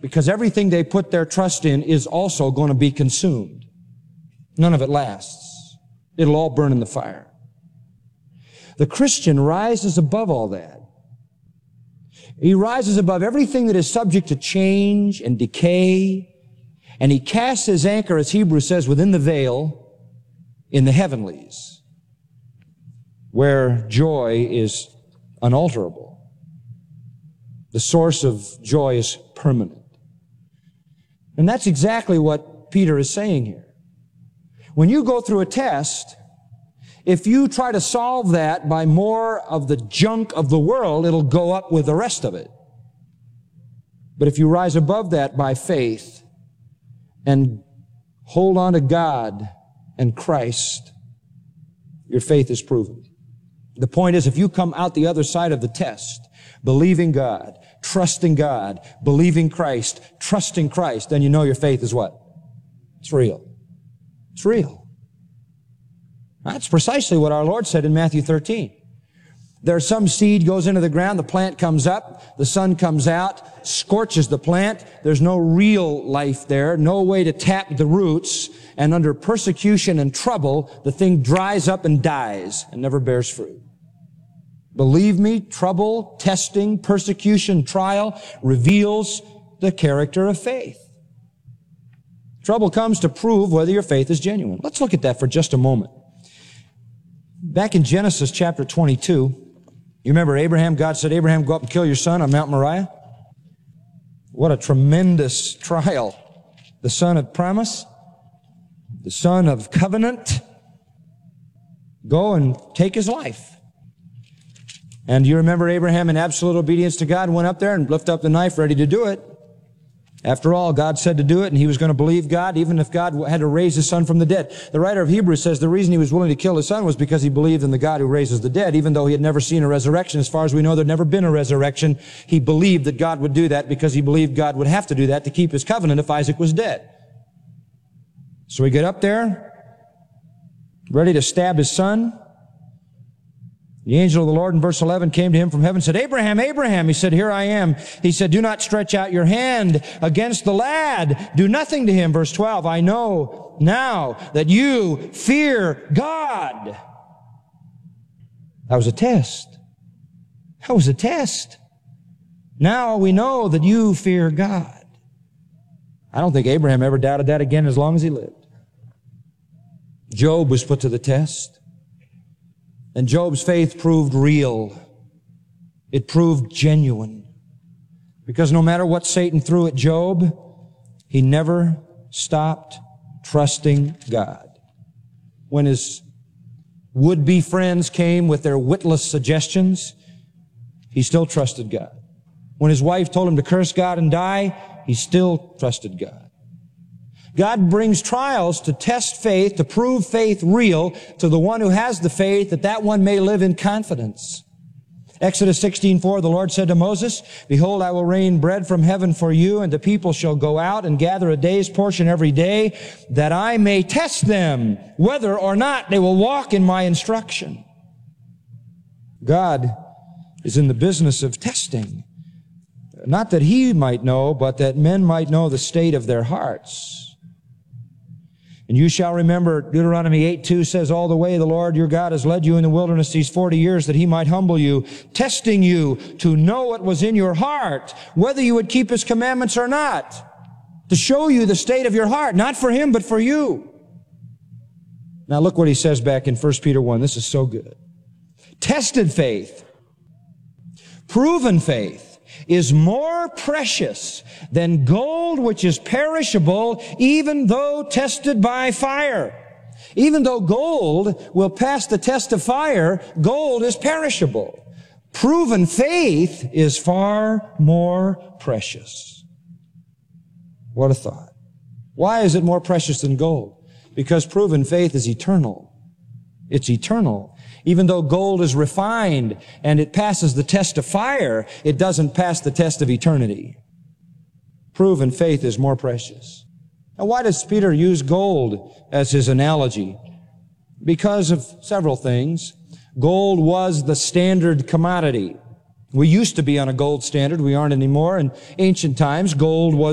because everything they put their trust in is also going to be consumed. None of it lasts. It'll all burn in the fire. The Christian rises above all that. He rises above everything that is subject to change and decay, and he casts his anchor, as Hebrews says, within the veil in the heavenlies, where joy is unalterable. The source of joy is permanent. And that's exactly what Peter is saying here. When you go through a test, if you try to solve that by more of the junk of the world, it'll go up with the rest of it. But if you rise above that by faith and hold on to God and Christ, your faith is proven. The point is, if you come out the other side of the test, believing God, trusting God, believing Christ, trusting Christ, then you know your faith is what? It's real. It's real. That's precisely what our Lord said in Matthew 13. There's some seed goes into the ground, the plant comes up, the sun comes out, scorches the plant. There's no real life there, no way to tap the roots, and under persecution and trouble, the thing dries up and dies and never bears fruit. Believe me, trouble, testing, persecution, trial reveals the character of faith. Trouble comes to prove whether your faith is genuine. Let's look at that for just a moment. Back in Genesis chapter 22, you remember Abraham, God said, Abraham, go up and kill your son on Mount Moriah. What a tremendous trial. The son of promise, the son of covenant, go and take his life. And you remember Abraham in absolute obedience to God went up there and lifted up the knife ready to do it. After all, God said to do it, and he was going to believe God, even if God had to raise his son from the dead. The writer of Hebrews says the reason he was willing to kill his son was because he believed in the God who raises the dead, even though he had never seen a resurrection. As far as we know, there'd never been a resurrection. He believed that God would do that because he believed God would have to do that to keep his covenant if Isaac was dead. So we get up there, ready to stab his son. The angel of the Lord in verse 11 came to him from heaven and said, Abraham, Abraham. He said, here I am. He said, do not stretch out your hand against the lad. Do nothing to him. Verse 12, I know now that you fear God. That was a test. That was a test. Now we know that you fear God. I don't think Abraham ever doubted that again as long as he lived. Job was put to the test. And Job's faith proved real. It proved genuine. Because no matter what Satan threw at Job, he never stopped trusting God. When his would-be friends came with their witless suggestions, he still trusted God. When his wife told him to curse God and die, he still trusted God. God brings trials to test faith, to prove faith real to the one who has the faith, that one may live in confidence. Exodus 16:4, the Lord said to Moses, behold, I will rain bread from heaven for you, and the people shall go out and gather a day's portion every day, that I may test them, whether or not they will walk in my instruction. God is in the business of testing. Not that he might know, but that men might know the state of their hearts. And you shall remember, Deuteronomy 8:2 says, all the way the Lord your God has led you in the wilderness these 40 years that he might humble you, testing you to know what was in your heart, whether you would keep his commandments or not, to show you the state of your heart, not for him, but for you. Now look what he says back in 1 Peter 1. This is so good. Tested faith, proven faith, is more precious than gold which is perishable, even though tested by fire. Even though gold will pass the test of fire, gold is perishable. Proven faith is far more precious. What a thought. Why is it more precious than gold? Because proven faith is eternal. It's eternal. Even though gold is refined and it passes the test of fire, it doesn't pass the test of eternity. Proven faith is more precious. Now, why does Peter use gold as his analogy? Because of several things. Gold was the standard commodity. We used to be on a gold standard. We aren't anymore. In ancient times, gold was